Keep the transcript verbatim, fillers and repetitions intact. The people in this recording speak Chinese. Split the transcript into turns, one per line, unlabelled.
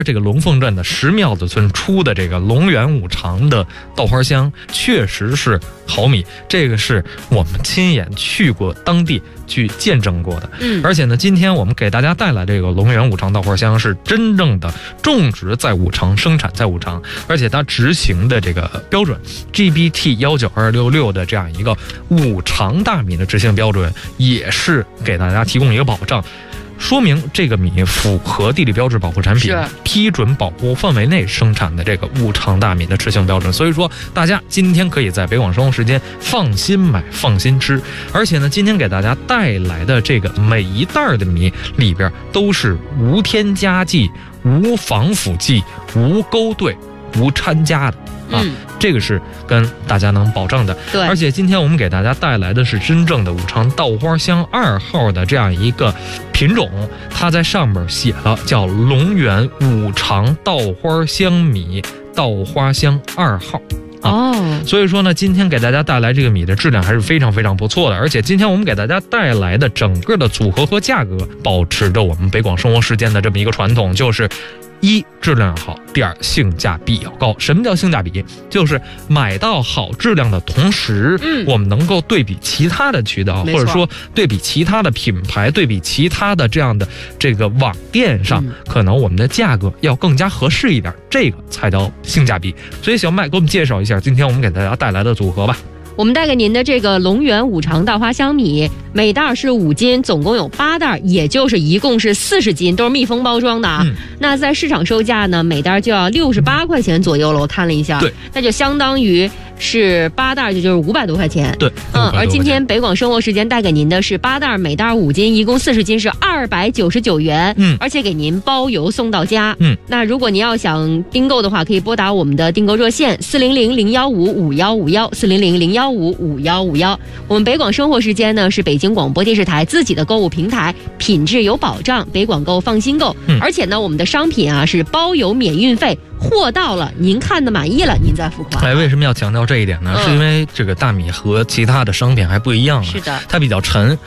这个龙凤镇的石庙子村出的这个龙源五常的稻花香，确实是好米，这个是我们亲眼去过当地去见证过的。
嗯，
而且呢，今天我们给大家带来这个龙源五常稻花香是真正的种植在五常，生产在五常，而且它执行的这个标准 G B T 一九二六六的这样一个五常大米的执行标准，也是给大家提供一个保障。说明这个米符合地理标志保护产品批准保护范围内生产的这个五常大米的执行标准，所以说大家今天可以在北广生活时间放心买放心吃。而且呢，今天给大家带来的这个每一袋的米里边都是无添加剂、无防腐剂、无勾兑、无掺加的啊，
嗯，
这个是跟大家能保证的。
对，
而且今天我们给大家带来的是真正的五常稻花香二号的这样一个品种，它在上面写了叫龙源五常稻花香米稻花香二号。
哦，
所以说呢，今天给大家带来这个米的质量还是非常非常不错的，而且今天我们给大家带来的整个的组合和价格，保持着我们北广生活时间的这么一个传统，就是一质量好，第二性价比要高。什么叫性价比？就是买到好质量的同时，
嗯，
我们能够对比其他的渠道，或者说对比其他的品牌，对比其他的这样的这个网店上，嗯，可能我们的价格要更加合适一点，这个才叫性价比。所以小麦给我们介绍一下今天我们给大家带来的组合吧。
我们带给您的这个龙源五常稻花香米，每袋是五斤，总共有八袋，也就是一共是四十斤，都是密封包装的啊。嗯，那在市场售价呢，每袋就要六十八块钱左右了。我看了一下，
对，
那就相当于是八袋，就就是五百多块钱。
对，
嗯，而今天北广生活时间带给您的是八袋，每袋五斤，一共四十斤，是二百九十九元。
嗯，
而且给您包邮送到家。
嗯，
那如果您要想订购的话，可以拨打我们的订购热线四零零零幺五五幺五幺四零零零幺五五幺五幺。我们北广生活时间呢是北京广播电视台自己的购物平台，品质有保障，北广购放心购。
嗯，
而且呢，我们的商品啊是包邮免运费。货到了，您看的满意了，您再付款。
哎，为什么要强调这一点呢？
嗯，
是因为这个大米和其他的商品还不一样啊。
是的，
它比较沉，